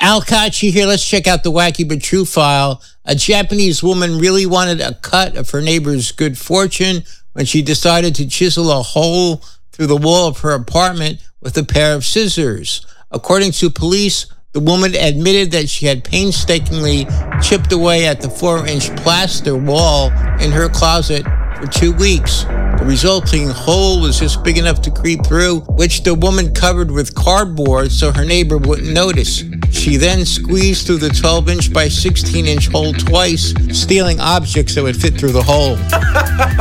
Al Kachi here. Let's check out the wacky but true file. A Japanese woman really wanted a cut of her neighbor's good fortune when she decided to chisel a hole through the wall of her apartment with a pair of scissors. According to police, the woman admitted that she had painstakingly chipped away at the 4-inch plaster wall in her closet for 2 weeks. The resulting hole was just big enough to creep through, which the woman covered with cardboard so her neighbor wouldn't notice. She then squeezed through the 12-inch by 16-inch hole twice, stealing objects that would fit through the hole.